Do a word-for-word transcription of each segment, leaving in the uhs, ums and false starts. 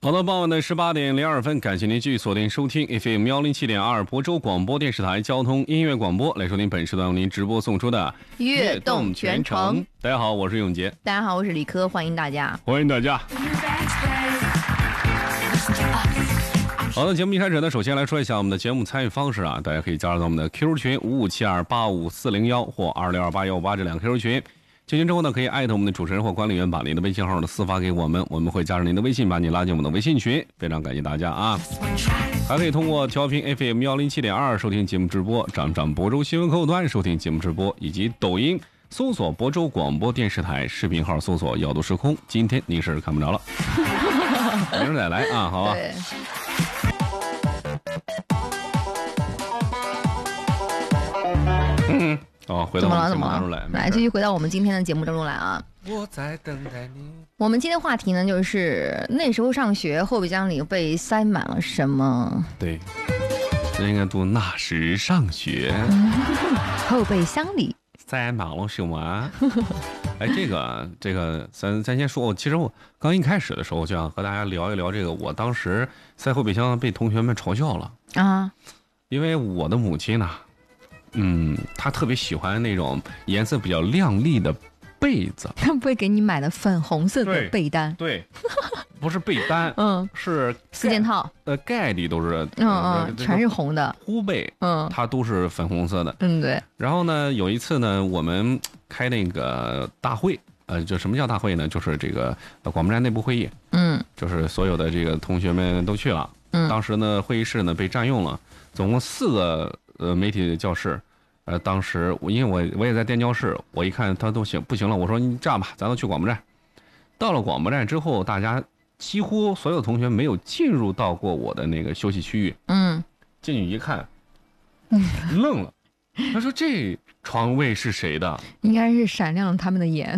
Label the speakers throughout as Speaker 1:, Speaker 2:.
Speaker 1: 好的，傍晚的十八点零二分，感谢您继续锁定收听 F M 幺零七点二亳州广播电视台交通音乐广播，来收听本时段为您直播送出的
Speaker 2: 悦动全程。
Speaker 1: 大家好，我是永杰。
Speaker 2: 大家好，我是李科，欢迎大家，
Speaker 1: 欢迎大家。好的，节目一开始呢，首先来说一下我们的节目参与方式啊，大家可以加入到我们的 Q Q 群五五七二八五四零一或二六二八一八这两个 Q Q 群。进群之后呢，可以艾特我们的主持人或管理员，把您的微信号呢私发给我们，我们会加上您的微信，把你拉进我们的微信群。非常感谢大家啊！还可以通过调频 F M 幺零七点二收听节目直播，掌掌亳州新闻客户端收听节目直播，以及抖音搜索亳州广播电视台，视频号搜索耀度时空。今天您是看不着了，明儿再来啊，好吧？嗯。哦，回到我们节目当中来，
Speaker 2: 来继续回到我们今天的节目当中来啊！
Speaker 1: 我在等待你。
Speaker 2: 我们今天话题呢，就是那时候上学后备箱里被塞满了什么？
Speaker 1: 对，这应该读那时上学，
Speaker 2: 嗯、后备箱里
Speaker 1: 塞满了什么？哎，这个这个，咱咱先说，其实我刚一开始的时候就想和大家聊一聊这个，我当时塞后备箱被同学们嘲笑了
Speaker 2: 啊，
Speaker 1: 因为我的母亲呢。嗯，他特别喜欢那种颜色比较亮丽的被子。
Speaker 2: 他不会给你买的粉红色的被单？
Speaker 1: 对，对不是被单，
Speaker 2: 嗯，
Speaker 1: 是
Speaker 2: 四件套。
Speaker 1: 呃，盖里都是，
Speaker 2: 嗯嗯，全是红的。
Speaker 1: 呼被，
Speaker 2: 嗯，
Speaker 1: 它都是粉红色的。
Speaker 2: 嗯，对。
Speaker 1: 然后呢，有一次呢，我们开那个大会，呃，就什么叫大会呢？就是这个广播站内部会议。嗯，就是所有的这个同学们都去了。嗯，当时呢，会议室呢被占用了，总共四个。呃，媒体教室，呃，当时我因为我我也在电教室，我一看他都行不行了，我说你这样吧，咱都去广播站。到了广播站之后，大家几乎所有同学没有进入到过我的那个休息区域，嗯，进去一看，嗯，愣了，他说这床位是谁的？
Speaker 2: 应该是闪亮了他们的眼，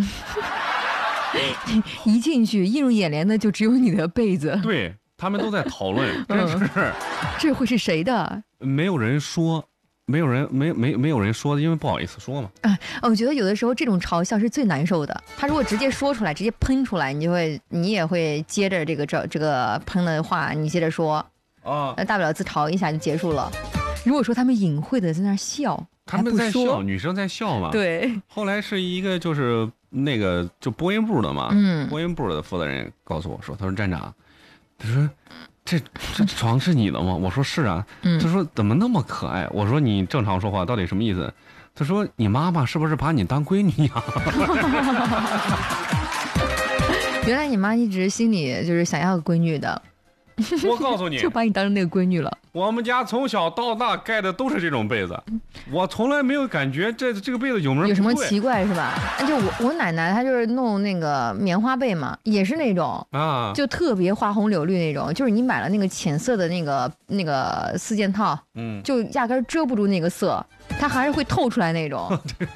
Speaker 2: 一进去映入眼帘的就只有你的被子，
Speaker 1: 对。他们都在讨论，真是、嗯、
Speaker 2: 这会是谁的？
Speaker 1: 没有人说，没有人没没没有人说，因为不好意思说嘛。
Speaker 2: 啊，我觉得有的时候这种嘲笑是最难受的。他如果直接说出来，直接喷出来，你就会，你也会接着这个这这个喷的话，你接着说啊，那大不了自嘲一下就结束了。如果说他们隐晦的在那笑，
Speaker 1: 他们在笑，女生在笑嘛。
Speaker 2: 对。
Speaker 1: 后来是一个就是那个就播音部的嘛，嗯，播音部的负责人告诉我说，他说站长。他说：“这这床是你的吗？”我说：“是啊。”他说：“怎么那么可爱？”我说：“你正常说话，到底什么意思？”他说：“你妈妈是不是把你当闺女养？”
Speaker 2: 原来你妈一直心里就是想要个闺女的。
Speaker 1: 我告诉你，
Speaker 2: 就把你当成那个闺女了。
Speaker 1: 我们家从小到大盖的都是这种被子，我从来没有感觉这这个被子有没有
Speaker 2: 有什么奇怪是吧？就我我奶奶她就是弄那个棉花被嘛，也是那种啊，就特别花红柳绿那种，就是你买了那个浅色的那个那个四件套，嗯，就压根遮不住那个色，它还是会透出来那种，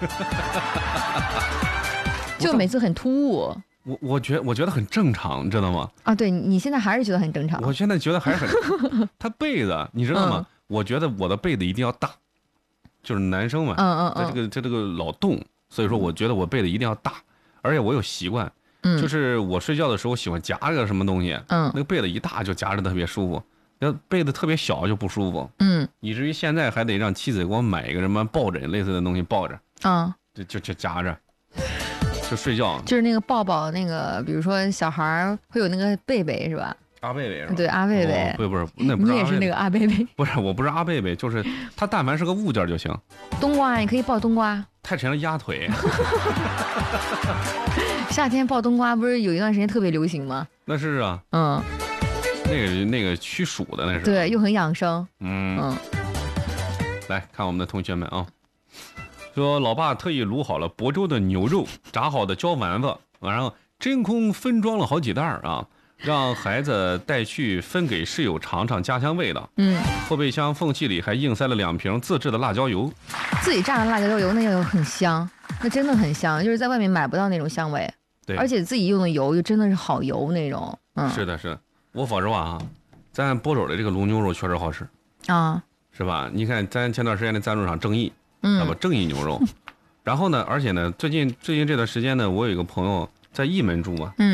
Speaker 2: 就每次很突兀。
Speaker 1: 我我觉我觉得很正常，你知道吗？
Speaker 2: 啊，对，你现在还是觉得很正常。
Speaker 1: 我现在觉得还是很，他被子你知道吗？嗯、我觉得我的被子一定要大，就是男生嘛，嗯嗯嗯，在这个在这个老冻，所以说我觉得我被子一定要大，而且我有习惯，嗯，就是我睡觉的时候喜欢夹个什么东西，嗯，那个被子一大就夹着特别舒服，要被子特别小就不舒服，嗯，以至于现在还得让妻子给我买一个什么抱枕类似的东西抱着，啊、嗯，就就就夹着。就睡觉，
Speaker 2: 就是那个抱抱那个，比如说小孩会有那个贝贝是吧？
Speaker 1: 阿贝贝是吧？
Speaker 2: 对，阿贝贝，
Speaker 1: 不、哦、不是，那不是。
Speaker 2: 你也是那个阿贝贝？
Speaker 1: 不是，我不是阿贝贝，就是他，但凡是个物件就行。
Speaker 2: 冬瓜，你可以抱冬瓜。
Speaker 1: 太沉了，压腿。
Speaker 2: 夏天抱冬瓜不是有一段时间特别流行吗？
Speaker 1: 那是啊，嗯，那个那个驱暑的那是。
Speaker 2: 对，又很养生。嗯嗯，
Speaker 1: 来看我们的同学们啊。说老爸特意卤好了亳州的牛肉，炸好的椒丸子，然后真空分装了好几袋啊，让孩子带去分给室友尝尝家乡味道。嗯，后备箱缝隙里还硬塞了两瓶自制的辣椒油，
Speaker 2: 自己榨的辣椒油那油很香，那真的很香，就是在外面买不到那种香味。对，而且自己用的油就真的是好油那种。嗯，
Speaker 1: 是的，是的，我说实话啊，咱亳州的这个卤牛肉确实好吃啊，是吧？你看咱前段时间的赞助商正义。嗯，那么正义牛肉，然后呢，而且呢，最近最近这段时间呢，我有一个朋友在义门住嘛，嗯，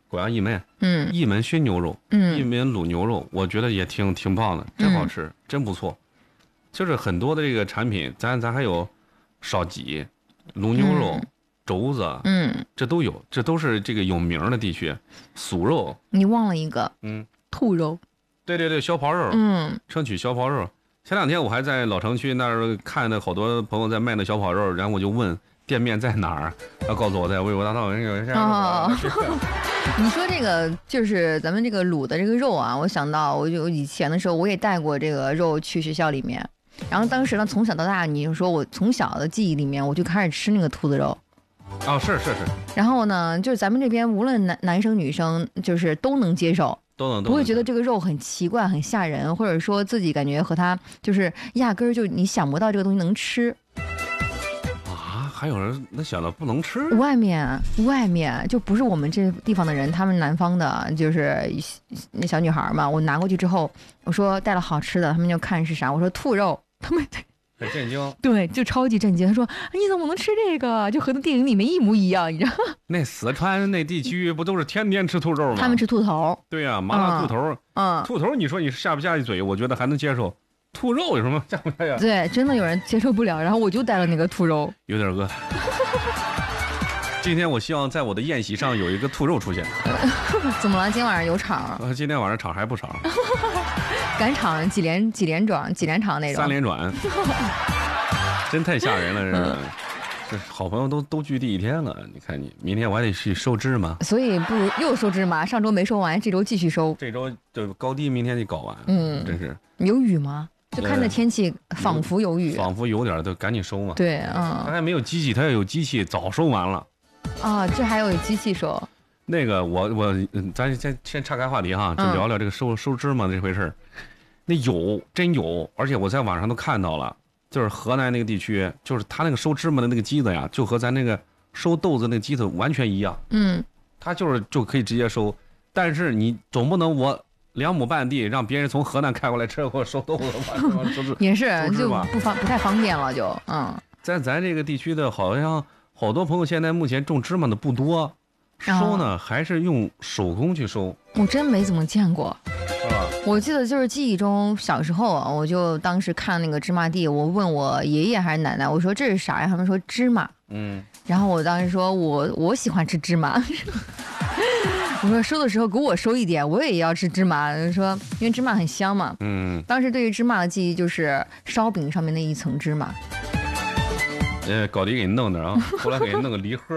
Speaker 1: 广阳一门，嗯，一门熏牛肉，嗯，一门卤牛肉，我觉得也挺挺棒的，真好吃，嗯、真不错。就是很多的这个产品，咱咱还有烧鸡、卤牛肉、嗯、肘子，嗯，这都有，这都是这个有名的地区。酥肉，
Speaker 2: 你忘了一个，嗯，兔肉。
Speaker 1: 对对对，小跑肉，嗯，城区小跑肉。前两天我还在老城区那儿看到好多朋友在卖那小跑肉，然后我就问店面在哪儿，他告诉我在魏国大道。
Speaker 2: 哦，你说这个就是咱们这个卤的这个肉啊，我想到我就以前的时候我也带过这个肉去学校里面，然后当时呢从小到大，你就说我从小的记忆里面我就开始吃那个兔子肉。
Speaker 1: 哦，是是是。
Speaker 2: 然后呢，就是咱们这边无论男男生女生，就是都能接受。
Speaker 1: 都能
Speaker 2: 不会觉得这个肉很奇怪很吓人，或者说自己感觉和它就是压根儿就你想不到这个东西能吃
Speaker 1: 啊？还有人能想到不能吃？
Speaker 2: 外面外面就不是我们这地方的人，他们南方的就是那小女孩嘛，我拿过去之后我说带了好吃的，他们就看是啥，我说兔肉，他们
Speaker 1: 很震惊，
Speaker 2: 对，就超级震惊。他说：“你怎么能吃这个？就和那电影里面一模一样，你知道？”
Speaker 1: 那四川那地区不都是天天吃兔肉吗？
Speaker 2: 他们吃兔头。
Speaker 1: 对呀、啊，麻辣兔头。嗯，兔头，你说你下不下一嘴？我觉得还能接受。兔肉有什么下不下呀？
Speaker 2: 对，真的有人接受不了。然后我就带了那个兔肉，
Speaker 1: 有点饿。今天我希望在我的宴席上有一个兔肉出现。
Speaker 2: 怎么了？今晚上有场？
Speaker 1: 今天晚上场还不少。
Speaker 2: 赶场几连几连转几连场那种。
Speaker 1: 三连转。真太吓人了，这是。这好朋友都都聚第一天了，你看你明天我还得去收芝麻，
Speaker 2: 所以不如又收芝麻。上周没收完，这周继续收。
Speaker 1: 这周就高低明天得搞完。嗯，真是。
Speaker 2: 有雨吗？就看着天气仿佛有雨，
Speaker 1: 仿佛有点，就赶紧收嘛。
Speaker 2: 对，嗯。
Speaker 1: 他还没有机器，他要有机器早收完了。
Speaker 2: 啊，这还有机器收。
Speaker 1: 那个我我咱先先岔开话题哈，就聊聊这个收、嗯、收芝麻这回事儿。那有真有，而且我在网上都看到了。就是河南那个地区，就是他那个收芝麻的那个机子呀，就和咱那个收豆子那个机子完全一样。嗯，他就是就可以直接收，但是你总不能我两亩半地让别人从河南开过来车给我收豆子吧？
Speaker 2: 也是，就不方不太方便了，就嗯。
Speaker 1: 在咱这个地区的，好像好多朋友现在目前种芝麻的不多，收呢、哦、还是用手工去收。
Speaker 2: 我真没怎么见过。我记得就是记忆中小时候啊，我就当时看那个芝麻地，我问我爷爷还是奶奶，我说这是啥呀？他们说芝麻。嗯。然后我当时说我我喜欢吃芝麻，我说收的时候给我收一点，我也要吃芝麻。说因为芝麻很香嘛。嗯。当时对于芝麻的记忆就是烧饼上面那一层芝麻。
Speaker 1: 呃，搞得给你弄的啊，后来给你弄个梨核。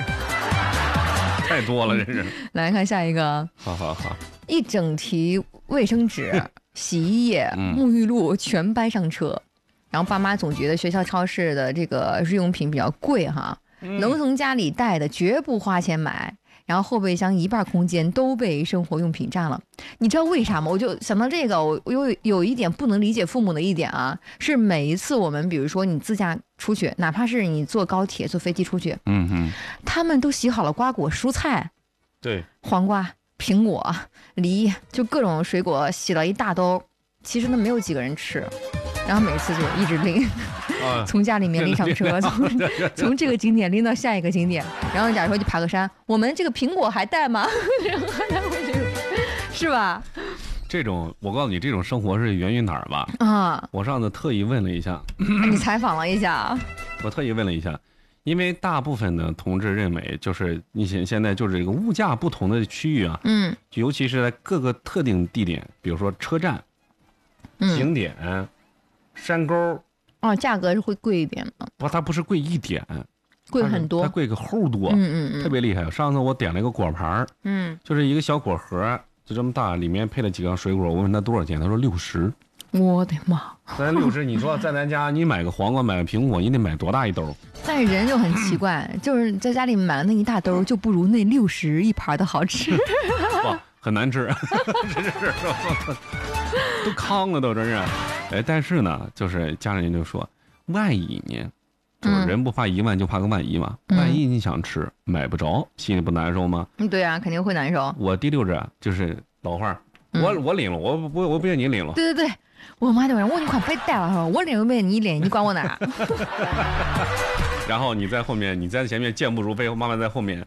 Speaker 1: 太多了，这是。
Speaker 2: 来看下一个。
Speaker 1: 好好好。
Speaker 2: 一整提卫生纸、洗衣液、沐浴露全搬上车，嗯、然后爸妈总觉得学校超市的这个日用品比较贵哈，嗯、能从家里带的绝不花钱买。然后后备箱一半空间都被生活用品占了，你知道为啥吗？我就想到这个，我我有有一点不能理解父母的一点啊，是每一次我们比如说你自驾出去，哪怕是你坐高铁、坐飞机出去，嗯嗯，他们都洗好了瓜果蔬菜，
Speaker 1: 对，
Speaker 2: 黄瓜。苹果、梨，就各种水果洗了一大兜，其实呢没有几个人吃，然后每次就一直拎，啊、从家里面拎上车，从从这个景点拎到下一个景点，然后假如说去爬个山，我们这个苹果还带吗？然后他们就是吧？
Speaker 1: 这种我告诉你，这种生活是源于哪儿吧？啊，我上次特意问了一下，
Speaker 2: 你采访了一下，
Speaker 1: 我特意问了一下。因为大部分的同志认为，就是你现现在就是这个物价不同的区域啊，嗯，尤其是在各个特定地点，比如说车站、嗯、景点、山沟，
Speaker 2: 哦，价格是会贵一点的。
Speaker 1: 不，它不是贵一点，
Speaker 2: 贵很多，
Speaker 1: 它贵个齁多，嗯嗯嗯，特别厉害。上次我点了一个果盘，嗯，就是一个小果盒，就这么大，里面配了几个水果，我问他多少钱，他说六十。
Speaker 2: 我的妈！
Speaker 1: 咱六十，你说在咱家，你买个黄瓜，买个苹果，你得买多大一兜？
Speaker 2: 但是人就很奇怪，就是在家里买了那一大兜，就不如那六十一盘的好吃。
Speaker 1: 哇，很难吃，真是都糠了都真是。哎，但是呢，就是家里人就说，万一呢，就是人不怕一万就怕个万一嘛。嗯、万一你想吃买不着，心里不难受吗？
Speaker 2: 嗯，对啊，肯定会难受。
Speaker 1: 我第六只就是老话，我我领了，我不我不让你领了。
Speaker 2: 对对对。我妈就问我你快别带了，我领又没你领，你管我哪？
Speaker 1: 然后你在后面，你在前面健步如飞，妈妈在后面，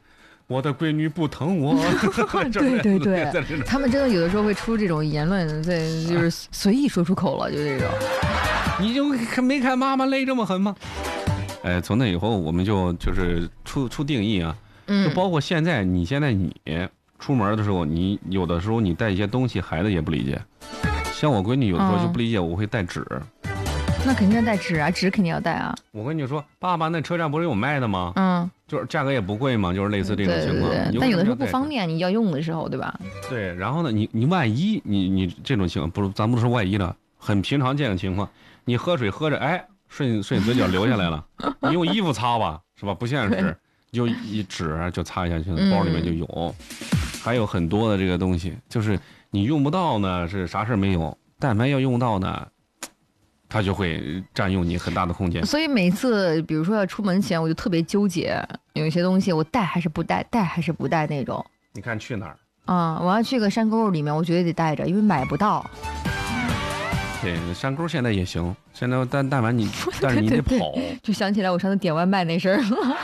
Speaker 1: 我的闺女不疼我。
Speaker 2: 对对对，他们真的有的时候会出这种言论，对，就是随意说出口了，就这种。
Speaker 1: 你就没看妈妈累这么狠吗？哎，从那以后我们就就是出出定义啊，就包括现在，你现在你出门的时候，你有的时候你带一些东西，孩子也不理解。像我闺女有的时候就不理解，我会带纸。
Speaker 2: 那肯定要带纸啊，纸肯定要带啊。
Speaker 1: 我跟你说，爸爸，那车站不是有卖的吗？嗯，就是价格也不贵嘛，就是类似这种情况。
Speaker 2: 对对对，但有的时候不方便，你要用的时候，对吧？
Speaker 1: 对，然后呢，你你万一你你这种情况，不是咱不说万一了，很平常见的情况，你喝水喝着，哎，顺顺嘴角流下来了，你用衣服擦吧，是吧？不现实，就一纸就擦下去了，包里面就有。嗯、还有很多的这个东西，就是你用不到呢，是啥事没有，但凡要用到呢。它就会占用你很大的空间，
Speaker 2: 所以每次比如说要出门前，我就特别纠结，有一些东西我带还是不带，带还是不带那种。
Speaker 1: 你看去哪儿？
Speaker 2: 啊、嗯，我要去个山沟里面，我绝对得带着，因为买不到。
Speaker 1: 对，山沟现在也行，现在但但凡你，但是你得跑。对对对，
Speaker 2: 就想起来我上次点外卖那事儿了。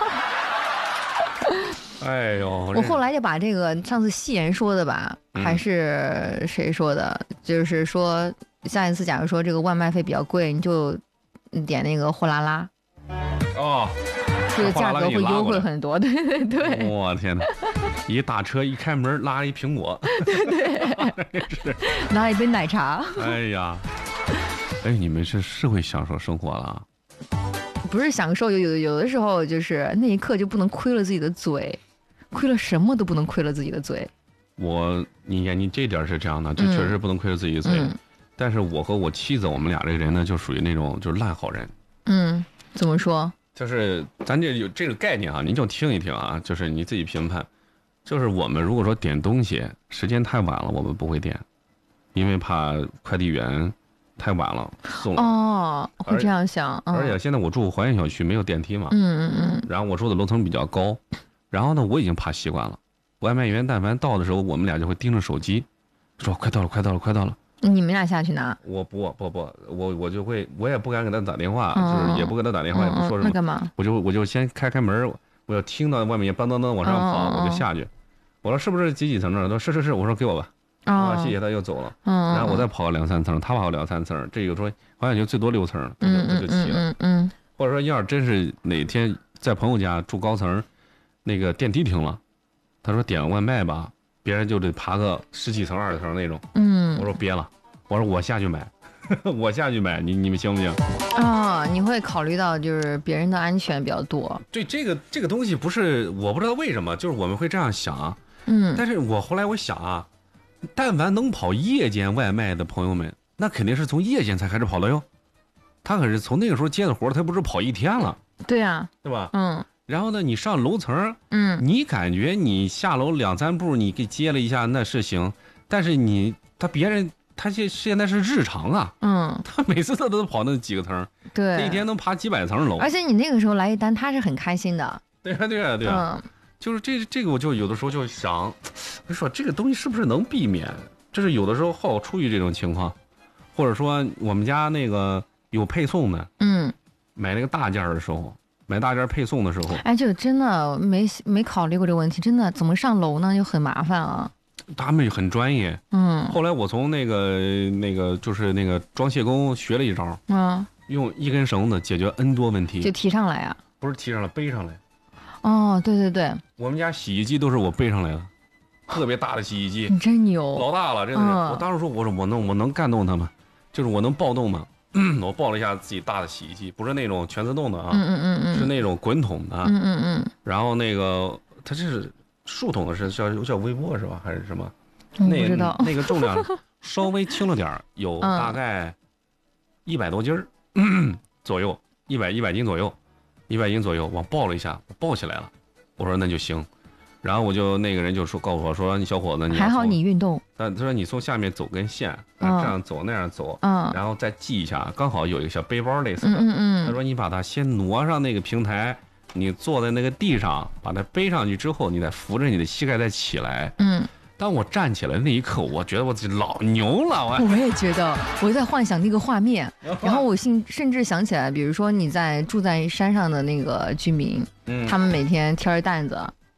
Speaker 1: 哎呦！
Speaker 2: 我后来就把这个上次戏言说的吧，嗯、还是谁说的？就是说。下一次，假如说这个外卖费比较贵，你就点那个货拉拉，
Speaker 1: 哦，
Speaker 2: 这个价格会优惠很多。对对对，
Speaker 1: 我天哪！一打车一开门拉一苹果，
Speaker 2: 对对，是拿一杯奶茶。
Speaker 1: 哎呀，哎，你们是是会享受生活了？
Speaker 2: 不是享受，有有有的时候就是那一刻就不能亏了自己的嘴，亏了什么都不能亏了自己的嘴。
Speaker 1: 我，你看你这点是这样的，这确实不能亏了自己的嘴。嗯但是我和我妻子，我们俩这个人呢，就属于那种就是烂好人。
Speaker 2: 嗯，怎么说？
Speaker 1: 就是咱这有这个概念啊，您就听一听啊，就是你自己评判。就是我们如果说点东西时间太晚了，我们不会点，因为怕快递员太晚了送。
Speaker 2: 哦，会这样想。
Speaker 1: 而且现在我住华苑小区，没有电梯嘛。
Speaker 2: 嗯嗯嗯。
Speaker 1: 然后我住的楼层比较高，然后呢，我已经怕习惯了。外卖员但凡到的时候，我们俩就会盯着手机，说快到了，快到了，快到了。
Speaker 2: 你们俩下去拿？
Speaker 1: 我不不不，我我就会，我也不敢给他打电话，嗯、就是也不给他打电话，嗯、也不说什么。
Speaker 2: 那干嘛？
Speaker 1: 我就我就先开开门，我要听到外面梆当当往上跑，嗯、我就下去。我说是不是几几层呢？他说是是是，我说给我吧。啊、嗯，谢谢，他又走了。嗯，然后我再跑个两三层，他跑个两三层，这有时候好像就最多六层，他就他就齐了。嗯 嗯, 嗯。或者说要是真是哪天在朋友家住高层，那个电梯停了，他说点个外卖吧。别人就得爬个十几层、二十层那种。嗯，我说别了，我说我下去买，我下去买，你你们行不行？
Speaker 2: 啊、哦，你会考虑到就是别人的安全比较多。
Speaker 1: 对，这个这个东西不是我不知道为什么，就是我们会这样想。嗯，但是我后来我想啊，但凡能跑夜间外卖的朋友们，那肯定是从夜间才开始跑的哟。他可是从那个时候接的活，他不是跑一天了。
Speaker 2: 对呀、啊，
Speaker 1: 对吧？嗯。然后呢，你上楼层，嗯，你感觉你下楼两三步，你给接了一下那是行，但是你他别人他现现在是日常啊，嗯，他每次他都跑那几个层，
Speaker 2: 对，
Speaker 1: 他一天能爬几百层楼，
Speaker 2: 而且你那个时候来一单，他是很开心的，
Speaker 1: 对啊对啊对啊，嗯，就是这这个我就有的时候就想，我说这个东西是不是能避免？这是有的时候好出于这种情况，或者说我们家那个有配送的，嗯，买那个大件的时候。买大件配送的时候，
Speaker 2: 哎，这个真的没没考虑过这个问题，真的怎么上楼呢？就很麻烦啊。
Speaker 1: 他们很专业，嗯。后来我从那个那个就是那个装卸工学了一招，嗯，用一根绳子解决 N 多问题，
Speaker 2: 就提上来啊？
Speaker 1: 不是提上来，背上来。
Speaker 2: 哦，对对对，
Speaker 1: 我们家洗衣机都是我背上来的，特别大的洗衣机，
Speaker 2: 你真牛，
Speaker 1: 老大了，真的是。嗯、我当时说，我说我能我能干动他们，就是我能抱动吗？嗯、我抱了一下自己大的洗衣机，不是那种全自动的啊，嗯嗯嗯嗯，是那种滚筒的，嗯嗯嗯。然后那个它这是竖筒的，是叫叫微波是吧？还是什么？
Speaker 2: 我不知道。
Speaker 1: 那那个重量稍微轻了点，有大概一百多斤儿、嗯、左右，一百一百斤左右，一百斤左右，往抱了一下，抱起来了。我说那就行。然后我就那个人就说告诉我说，你小伙子，你
Speaker 2: 还好你运动，
Speaker 1: 但他说你从下面走根线，嗯、这样走那样走，嗯，然后再系一下，刚好有一个小背包类似的，嗯嗯，他说你把它先挪上那个平台，你坐在那个地上，把它背上去之后，你再扶着你的膝盖再起来，嗯。当我站起来那一刻，我觉得我自己老牛了，我
Speaker 2: 我也觉得我在幻想那个画面，然后我甚甚至想起来，比如说你在住在山上的那个居民，嗯，他们每天挑着担子。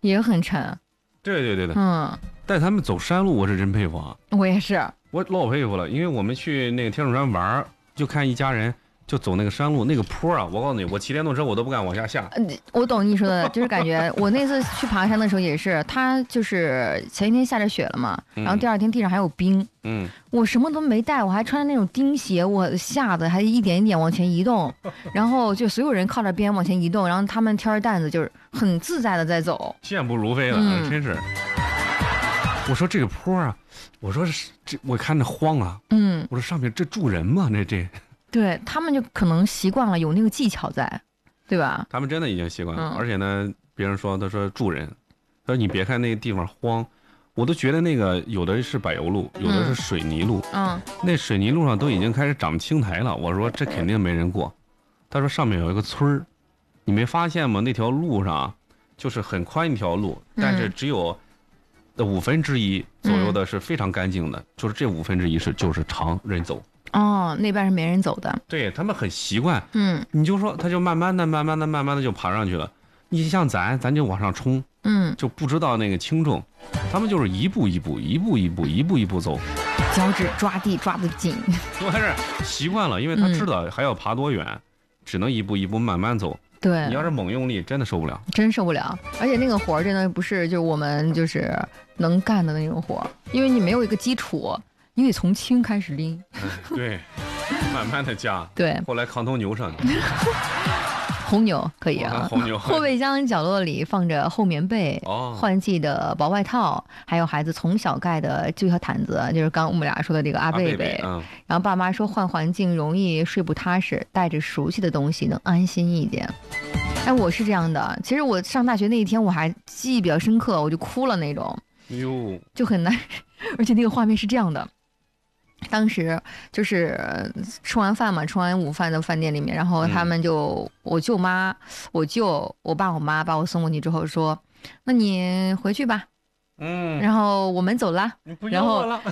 Speaker 2: 也很沉。
Speaker 1: 对对对对，嗯，带他们走山路，我是真佩服啊。
Speaker 2: 我也是，
Speaker 1: 我老佩服了，因为我们去那个天水川玩，就看一家人就走那个山路，那个坡啊，我告诉你，我骑电动车我都不敢往下下。
Speaker 2: 我懂你说的，就是感觉我那次去爬山的时候也是，它就是前一天下着雪了嘛，然后第二天地上还有冰，嗯，我什么都没带，我还穿着那种钉鞋，我吓得还一点一点往前移动，然后就所有人靠着边往前移动，然后他们挑着担子就是很自在的在走，
Speaker 1: 健步如飞了，嗯、真是。我说这个坡啊，我说这我看着慌啊，嗯，我说上面这住人吗？这这，
Speaker 2: 对他们就可能习惯了，有那个技巧在，对吧？
Speaker 1: 他们真的已经习惯了，嗯、而且呢，别人说他说住人，他说你别看那个地方荒，我都觉得那个有的是柏油路，有的是水泥路，嗯，那水泥路上都已经开始长青苔了。我说这肯定没人过，他说上面有一个村儿，你没发现吗？那条路上就是很宽一条路，但是只有。的五分之一左右的是非常干净的，嗯、就是这五分之一是就是常人走。
Speaker 2: 哦，那边是没人走的。
Speaker 1: 对他们很习惯，嗯，你就说他就慢慢的、慢慢的、慢慢的就爬上去了。你像咱，咱就往上冲，嗯，就不知道那个轻重。他们就是一步一步、一步一步、一步一步走，
Speaker 2: 脚趾抓地抓得紧。
Speaker 1: 都还是习惯了，因为他知道还要爬多远，嗯、只能一步一步慢慢走。
Speaker 2: 对，
Speaker 1: 你要是猛用力，真的受不了，
Speaker 2: 真受不了。而且那个活儿真的不是就我们就是能干的那种活儿，因为你没有一个基础，你得从轻开始拎。
Speaker 1: 哎、对，慢慢的加。
Speaker 2: 对，
Speaker 1: 后来扛头牛上去。
Speaker 2: 红牛可以啊，
Speaker 1: 红牛。
Speaker 2: 后备箱角落里放着厚棉被、哦、换季的薄外套，还有孩子从小盖的这条毯子，就是刚我们俩说的这个阿贝贝。嗯、然后爸妈说换环境容易睡不踏实，带着熟悉的东西能安心一点。哎，我是这样的。其实我上大学那一天我还记忆比较深刻，我就哭了那种，哟，就很难。而且那个画面是这样的。当时就是吃完饭嘛，吃完午饭的饭店里面，然后他们就、嗯、我舅妈、我舅、我爸、我妈把我送过去之后说：“那你回去吧。”嗯，然后我们走了，
Speaker 1: 你不要我了。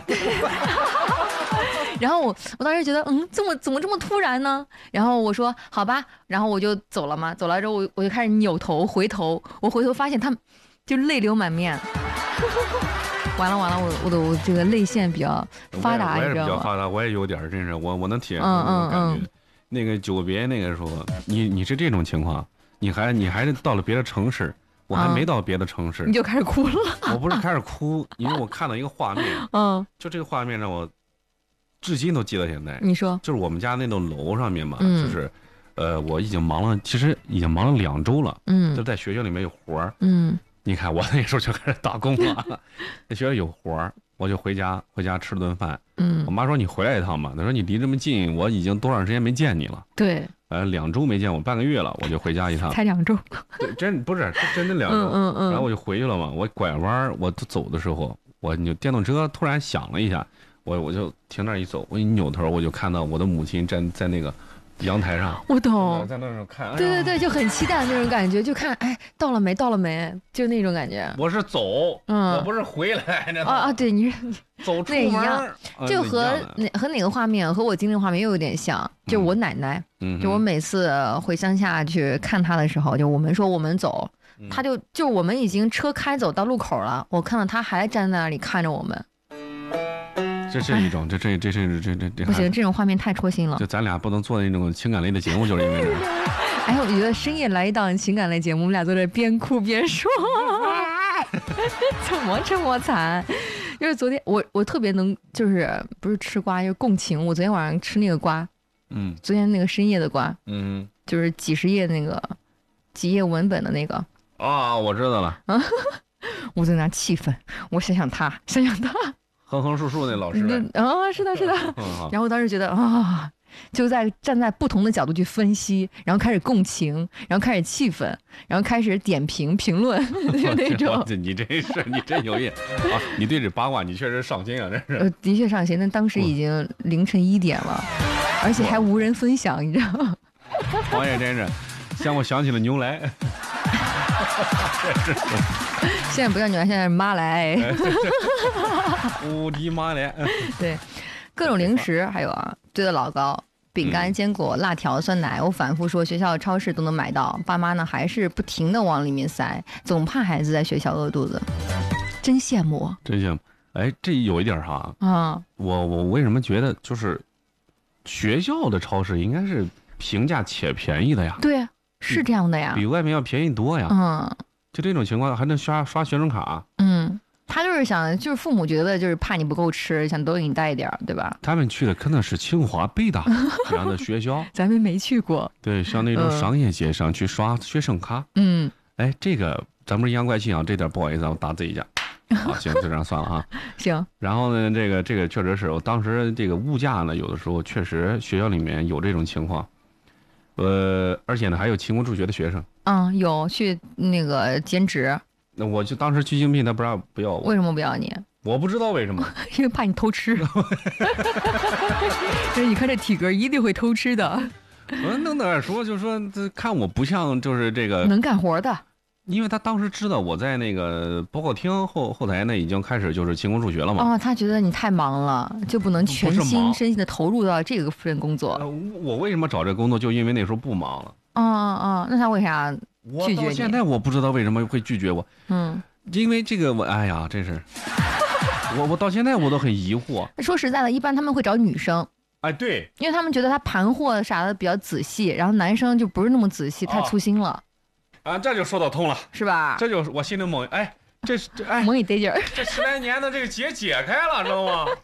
Speaker 2: 然后我我当时觉得，嗯，这么怎么这么突然呢？然后我说好吧，然后我就走了嘛。走了之后，我我就开始扭头回头，我回头发现他们就泪流满面。完了完了，我我的我这个泪腺比较发达，
Speaker 1: 我也是比较发达，我也有点，真是我我能体验那种感觉。嗯嗯嗯、那个久别那个时候，你你是这种情况，你还你还是到了别的城市，我还没到别的城市，
Speaker 2: 嗯、你就开始哭了。
Speaker 1: 我不是开始哭，因为我看到一个画面，嗯，就这个画面让我至今都记到现在。
Speaker 2: 你说，
Speaker 1: 就是我们家那栋楼上面嘛，嗯、就是，呃，我已经忙了，其实已经忙了两周了，嗯，就在学校里面有活儿，嗯。你看我那时候就开始打工了，在学校有活儿，我就回家，回家吃了顿饭。嗯，我妈说你回来一趟吧，她说你离这么近，我已经多长时间没见你了？
Speaker 2: 对，
Speaker 1: 呃，两周没见我，半个月了，我就回家一趟。
Speaker 2: 才两周？
Speaker 1: 对，真不是，真的两周。嗯嗯嗯。然后我就回去了嘛，我拐弯，我走的时候，我就电动车突然响了一下，我我就停那儿一走，我一扭头，我就看到我的母亲站在那个阳台上，
Speaker 2: 我懂，
Speaker 1: 在那儿看，
Speaker 2: 对对对，就很期待那种感觉，就看哎到了没，到了没，就那种感觉。
Speaker 1: 我是走，嗯，我不是回来。
Speaker 2: 啊啊，对，你是
Speaker 1: 走出
Speaker 2: 门，那一样，就和哪和哪个画面和我经历的画面又有点像，就我奶奶，嗯，就我每次回乡下去看她的时候，就我们说我们走，她就就我们已经车开走到路口了，我看到她还站在那里看着我们。
Speaker 1: 这是一种，这这这是这这这
Speaker 2: 不行，这种画面太戳心了。
Speaker 1: 就咱俩不能做那种情感类的节目，就是因为这。
Speaker 2: 哎，我觉得深夜来一档情感类节目，我们俩坐这边哭边说，怎么这么惨？就是昨天我我特别能，就是不是吃瓜，就是共情。我昨天晚上吃那个瓜，嗯，昨天那个深夜的瓜，嗯，就是几十页那个几页文本的那个。
Speaker 1: 啊、哦，我知道了。
Speaker 2: 我在那气愤，我想想他，想想他。
Speaker 1: 哼哼树树那老师
Speaker 2: 啊、哦，是的，是的。嗯、然后当时觉得啊、哦，就在站在不同的角度去分析，然后开始共情，然后开始气愤，然后开始点评评论，就那种。
Speaker 1: 你真是你真有瘾啊！你对这八卦你确实上心啊，真是。
Speaker 2: 呃，的确上心。但当时已经凌晨一点了，而且还无人分享，你知道吗？
Speaker 1: 王爷真是让我想起了牛来。
Speaker 2: 现在不叫牛来，现在是妈来。
Speaker 1: 无敌妈来。
Speaker 2: 对，各种零食还有啊，堆得老高。 饼干、坚果、辣条、酸奶，我反复说学校超市都能买到，爸妈呢还是不停的往里面塞，总怕孩子在学校饿肚子，真羡慕，
Speaker 1: 真羡慕。哎，这有一点哈，啊，我我为什么觉得就是学校的超市应该是平价且便宜的呀？
Speaker 2: 对，是这样的呀，
Speaker 1: 比外面要便宜多呀。嗯，就这种情况还能刷刷学生卡。
Speaker 2: 嗯，他就是想，就是父母觉得就是怕你不够吃，想多给你带一点，对吧？
Speaker 1: 他们去的可能是清华北大这样的学校，
Speaker 2: 咱们没去过。
Speaker 1: 对，像那种商业街上去刷学生卡。
Speaker 2: 嗯，
Speaker 1: 哎，这个咱们是阳怪气啊，这点不好意思，我打字一下。好，行，就这样算了哈。
Speaker 2: 行。
Speaker 1: 然后呢，这个这个确实是我当时这个物价呢，有的时候确实学校里面有这种情况，呃，而且呢还有勤工助学的学生。
Speaker 2: 嗯，有去那个兼职。
Speaker 1: 那我就当时去应聘，他不让不要我。
Speaker 2: 为什么不要你？
Speaker 1: 我不知道为什么，
Speaker 2: 因为怕你偷吃。所以你看这体格一定会偷吃的。
Speaker 1: 我弄点说，就说看我不像就是这个
Speaker 2: 能干活的。
Speaker 1: 因为他当时知道我在那个报告厅后后台呢，已经开始就是勤工助学了嘛。
Speaker 2: 哦，他觉得你太忙了，就不能全心身心的投入到这个份工作。
Speaker 1: 呃、我为什么找这个工作，就因为那时候不忙了。
Speaker 2: 哦哦，那他为啥拒绝你？
Speaker 1: 我到现在我不知道为什么会拒绝我。嗯，因为这个我，哎呀，真是，我我到现在我都很疑惑。
Speaker 2: 说实在的，一般他们会找女生。
Speaker 1: 哎，对，
Speaker 2: 因为他们觉得他盘货啥的比较仔细，然后男生就不是那么仔细，太粗心了。
Speaker 1: 啊，这就说到通了，
Speaker 2: 是吧？
Speaker 1: 这就我心里猛，哎，这这哎，
Speaker 2: 猛一得劲儿，
Speaker 1: 这十来年的这个结解开了，知道吗？